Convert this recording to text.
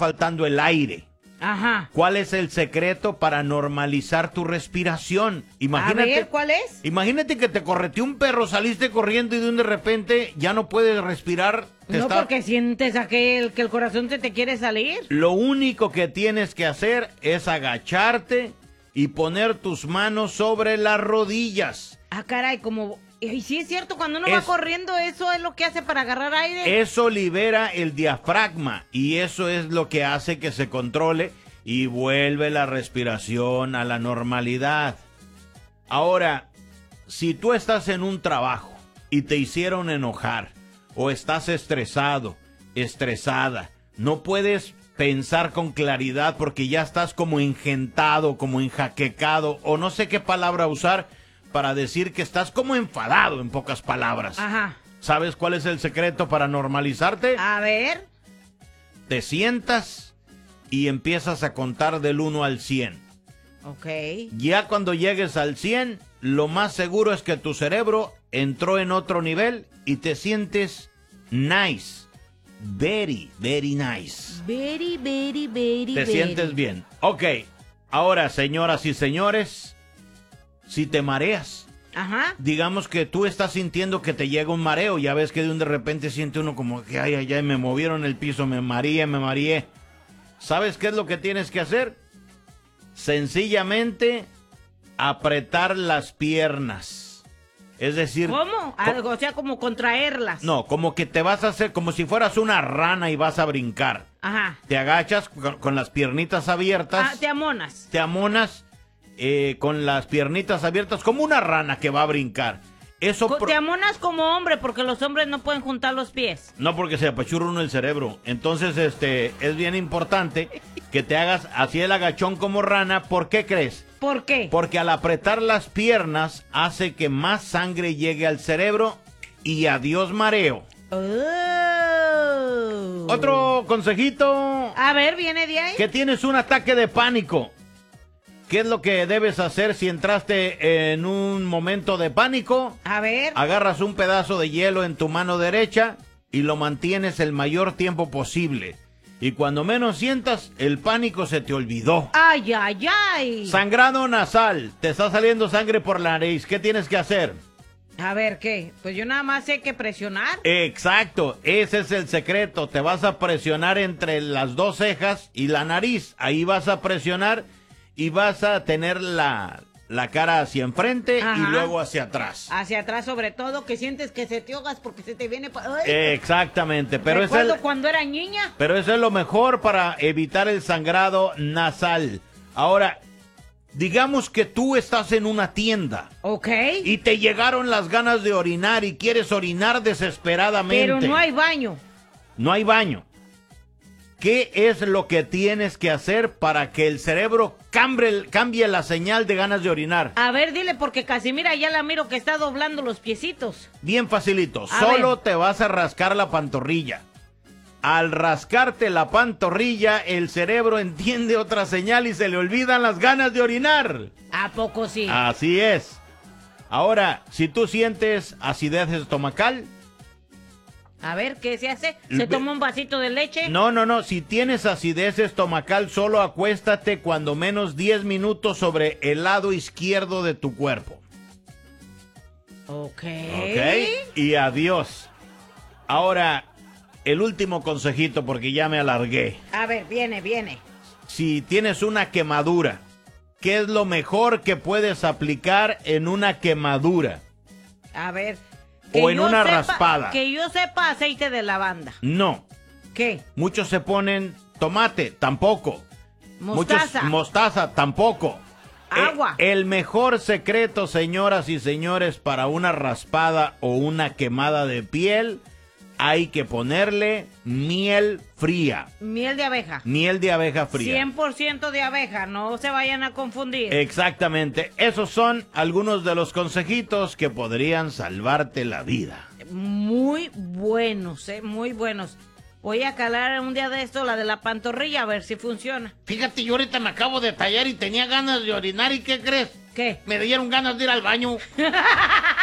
faltando el aire. Ajá. ¿Cuál es el secreto para normalizar tu respiración? Imagínate, A ver, ¿cuál es? Imagínate que te correteó un perro, saliste corriendo y de repente ya no puedes respirar. Porque sientes que el corazón se te quiere salir. Lo único que tienes que hacer es agacharte y poner tus manos sobre las rodillas. Ah, caray, como... Y sí es cierto, cuando uno va corriendo, eso es lo que hace para agarrar aire. Eso libera el diafragma y eso es lo que hace que se controle y vuelve la respiración a la normalidad. Ahora, si tú estás en un trabajo y te hicieron enojar o estás estresado, estresada, no puedes pensar con claridad porque ya estás como engentado, como enjaquecado o no sé qué palabra usar para decir que estás como enfadado, en pocas palabras. Ajá. ¿Sabes cuál es el secreto para normalizarte? A ver. Te sientas y empiezas a contar del 1 al 100. Ok. Ya cuando llegues al 100, lo más seguro es que tu cerebro entró en otro nivel y te sientes nice. Very, very nice. Very, very, very, Te sientes bien. Ok. Ahora, señoras y señores, si te mareas, ajá, digamos que tú estás sintiendo que te llega un mareo, ya ves que de repente siente uno como que ay, me movieron el piso, me mareé. ¿Sabes qué es lo que tienes que hacer? Sencillamente apretar las piernas. Es decir... ¿Cómo? O sea, como contraerlas. No, como que te vas a hacer como si fueras una rana y vas a brincar. Ajá. Te agachas con las piernitas abiertas. Ah, te amonas. Te amonas con las piernitas abiertas como una rana que va a brincar. Te amonas como hombre porque los hombres no pueden juntar los pies. No, porque se apachurra uno el cerebro. Entonces, es bien importante que te hagas así el agachón como rana. ¿Por qué crees? ¿Por qué? Porque al apretar las piernas hace que más sangre llegue al cerebro y adiós mareo. Oh. Otro consejito. A ver, viene de ahí. Que tienes un ataque de pánico. ¿Qué es lo que debes hacer si entraste en un momento de pánico? A ver. Agarras un pedazo de hielo en tu mano derecha y lo mantienes el mayor tiempo posible. Y cuando menos sientas, el pánico se te olvidó. ¡Ay, ay, ay! Sangrado nasal. Te está saliendo sangre por la nariz. ¿Qué tienes que hacer? A ver, ¿qué? Pues yo nada más sé que presionar. Exacto. Ese es el secreto. Te vas a presionar entre las dos cejas y la nariz. Ahí vas a presionar y vas a tener la cara hacia enfrente. Ajá. Y luego hacia atrás. Hacia atrás sobre todo, que sientes que se te ahogas porque se te viene... Exactamente. Pero recuerdo cuando era niña. Pero eso es lo mejor para evitar el sangrado nasal. Ahora, digamos que tú estás en una tienda. Ok. Y te llegaron las ganas de orinar y quieres orinar desesperadamente. Pero no hay baño. No hay baño. ¿Qué es lo que tienes que hacer para que el cerebro cambie la señal de ganas de orinar? A ver, dile, porque Casimira ya la miro que está doblando los piecitos. Bien facilito. Solo te vas a rascar la pantorrilla. Al rascarte la pantorrilla, el cerebro entiende otra señal y se le olvidan las ganas de orinar. ¿A poco sí? Así es. Ahora, si tú sientes acidez estomacal... A ver, ¿qué se hace? ¿Se toma un vasito de leche? No. Si tienes acidez estomacal, solo acuéstate cuando menos 10 minutos sobre el lado izquierdo de tu cuerpo. Ok. Y adiós. Ahora, el último consejito porque ya me alargué. A ver, viene. Si tienes una quemadura, ¿qué es lo mejor que puedes aplicar en una quemadura? A ver... O en una raspada. Que yo sepa, aceite de lavanda. No. ¿Qué? Muchos se ponen tomate, tampoco. Mostaza. Mostaza, tampoco. Agua. El mejor secreto, señoras y señores, para una raspada o una quemada de piel, hay que ponerle miel fría. Miel de abeja. Miel de abeja fría. 100% de abeja, no se vayan a confundir. Exactamente. Esos son algunos de los consejitos que podrían salvarte la vida. Muy buenos, muy buenos. Voy a calar un día de esto la de la pantorrilla a ver si funciona. Fíjate, yo ahorita me acabo de tallar y tenía ganas de orinar. ¿Y qué crees? ¿Qué? Me dieron ganas de ir al baño.